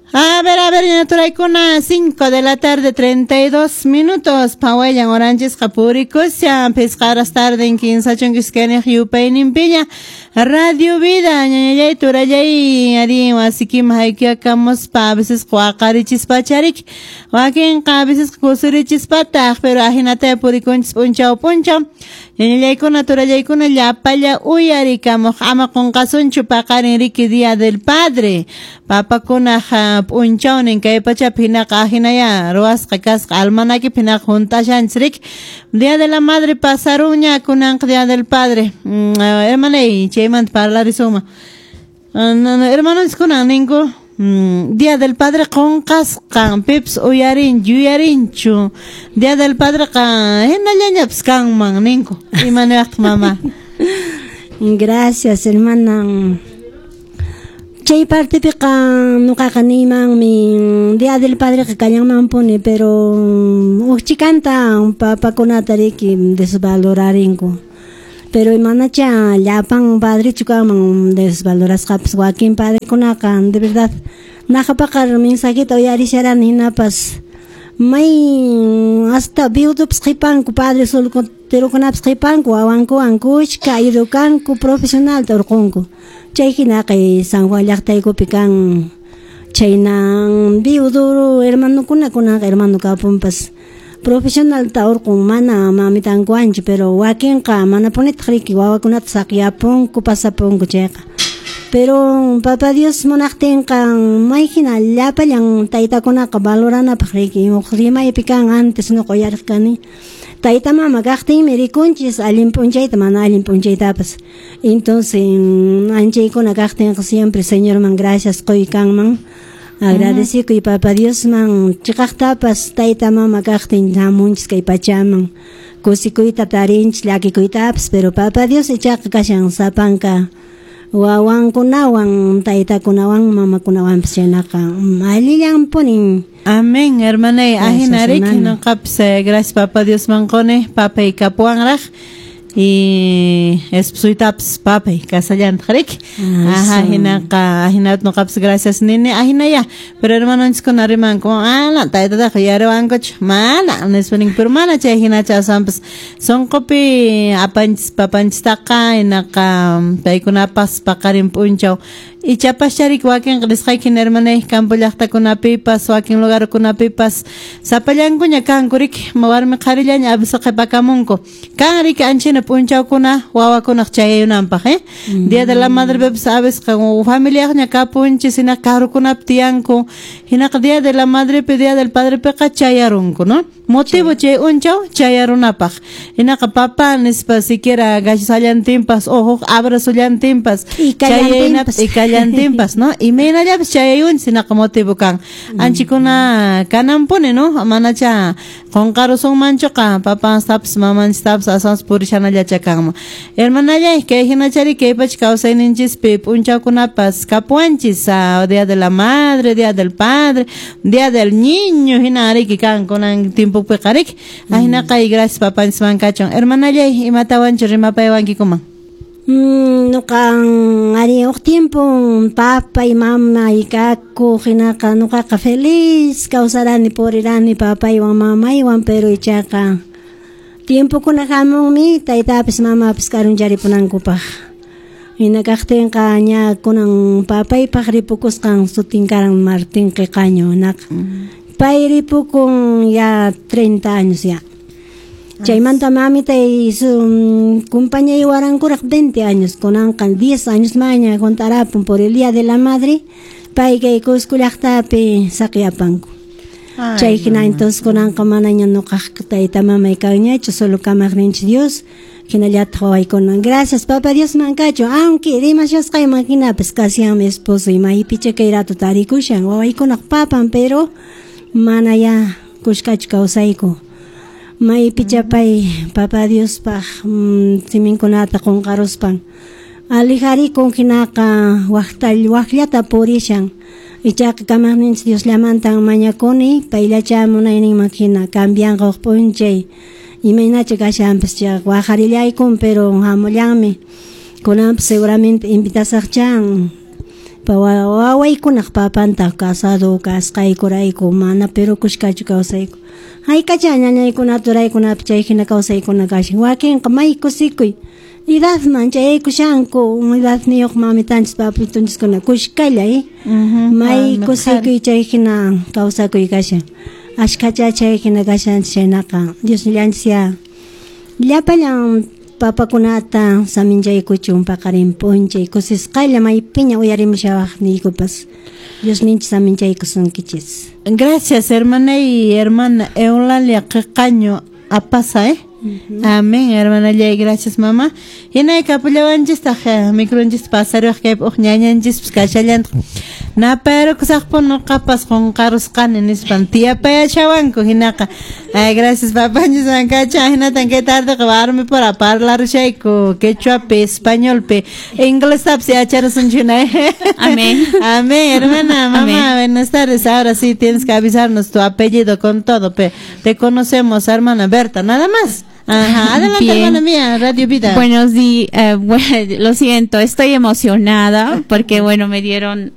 A ver, Naturaykuna, 5 de la tarde, 32 minutos. Pawayan oranges kapuricos, ya pescaras tarde en 15 chungiskenes yupain impilla. Radio Vida, ñañayay, turayay, ari, wasiki mahaikiakamos pa, a veces kuakarichis pacharik. Wakin ka, a veces kusurichis pataj, pero ajinate purikunchis punchao. Ñañayaykuna, turayaykuna, llapalla uyarikamo, ama con kasunchu pakarin riki Día del Padre. Papakuna punchaunin kay pacha pinak ajinaya, ruas kakas almanaki pinak juntashansrik. Día de la Madre pasaruña kunan Día del Padre. Hermanay, chayman para risuma. Hermanos kunan ningo. Día del Padre con kan pips uyarin yuyarinchu. Día del Padre kan henalyañaps kan man ningo. Imanuak mamá. Gracias, hermana. Chay parte pican nunca caniman mi Día del Padre que callan mampone, pero chicanta papa con atariki desvaloraringo. Pero hermana cha llapan padre chukaman desvaloras caps Joaquín padre con acan, de verdad. Nakapakar mensajito yari sharan hinapas. May hasta biutups qipanku padre solo pero con apps qipanku awanku ankuch ka educanku profesional torconku. Chay kay San Juan llaqtayku pikan chaynan biuduro hermano kuna hermano kapumpas profesional taurkun mana mamitanku anchu pero wakinqa mana punitqriki wawakunata saqyapunku pasapunku chayqa. Pero Papa Dios monaqtinqa maykina llapallan taytakunaqa valoranapaq riki uqrimay pikan antes nuquyarqani. Tayta mama kaqtinmi rikunchis allin p'unchayta mana allin p'unchaytapas. Entonces anchaykuna kaqtinqa siempre Señorman gracias quykanman. Agradecido y Papa Dios man chiqaqtapas tayta mama kaqtin hamunchis kay pachaman. Kusikuyta tarinchis llakikuytapas pero Papa Dios ichaqa kashan sapanka. Wawankunawan taytakunawan mamakunawan chaynaqa allillan punin. Amén, hermana. Ajinarik no kapse gracias Papa Dios mancone papa y capuanraj y espsuitaps papa y casallan jrik. Ajá, ajinat no kaps gracias nene ajinaya. Pero hermano es con arriman como la tayta da khayaro ancoch mana nespening permana che ajinacha sampas son kopi apanch papanch taka inaka taykuna pas pakarin punchao. Y chapas charik wakin qrisqaykin hermanay campo llaqtakunapipas wakin lugarkunapipas sapallankuña kankurik mawarmi qharillaña abisa qhipakamunku kanrik anchina punchawkuna wawakunaq chayayunanpaq Día de la Madre bebs abis como familiaqña kapunchis hina karukunap tiyanku hinaqa Día de la Madre pe Día del Padre peqa chayarunku no motivo chay unchaw chayarunapaq hinaqa papa nispa siquiera gallisallantinpas ojo abrasullantinpas Callantinpas ¿no? Y me na ya chayayun sinacamotivo kan anchikuna kanan pone no manacha con caro son mancho ka papa staps maman staps asas purishana ya chakama hermana ya que hina chari que pach causa ninchis pip uncha kuna pas kapuanchis Día de la Madre, Día del Padre, Día del Niño hinari que kan con tiempo pekarik ahina kai gracias papa nsmankachon hermana ya imatawan chirima paiwanki kuma no kan ari ok tiempo papa y mama y kako hinaka no ka feliz causarani porirani papa y mama y pero ichaka tiempo kuna kamong mi taytapis mama pis karun jari punangku pa inakakten kanya kunang papa y pakripukos kang sutingkarang Martin kay kanyo nak pairipukong ya 30 años ya. Chaymanta mami tay su compañía iwaran kurak 20 años con 10 años maña contarapon por el Día de la Madre pay kay kuskulaktapi sakyapanko. Chay kina entonces con kamana niya no kakatay tamamay kanya solo kamakrinch Dios kinalyat haway con gracias Papa Dios mankacho aunque demasiados kay makina pues casi a mi esposo y mahipiche kay rato tarikushan waway ko nakpapan pero manaya kuskach kausay ko. May pichapay Papa Dios pa simin kunata kong karuspan alihari kong kinaka waklyata purisyan ichak kamanin Dios lamantang manyakoni pailacha mo na ining makina kambiang kokpunchay imay na chika siyampas siya wakarillay kong pero hamulyangme kunam seguramente invitasak chang wawaykunaq papanta casado kasqaykurayku mana pero kushkachu kawsayku haykacha ñañaykunata raykunapi chayhina kawsaykuna kashan wakinqa may kusikuy edadman chayaykushanku edad niyuq mamitanchis papitunchiskuna kushkalla may kusikuy chayhina kawsakuy kashan ashkacha chayhina kashan chaynaqa Dios nillanchis ya llapallan papakunata saminchaykuchun paqarin punchay kusisqalla maypiña uyarimushawaq niykupas Dios ninchis saminchaykusunkichis. Gracias hermana y hermana Eulalia Qeqaño apasa Amén hermana Ley, gracias mamá. Hinay kapullawanchis taja micronchis pasariwaq kayp ñañanchis kachallant na pero kusaqpun nuqapas qunqarusqani nispan tiyapayashawanku hinaqa gracias papanchis ankacha hinatan kay tarde warmi para parlarushayku quechuapi españolpi inglesapsi acharusunchunay. Amén. Amén hermana mamá. Buenas tardes, ahora sí tienes que avisarnos tu apellido con todo, te conocemos hermana Berta, nada más. Ajá, adelante Bien. hermana mía, Radio Vida. Bueno, sí, bueno, lo siento, estoy emocionada porque bueno, me dieron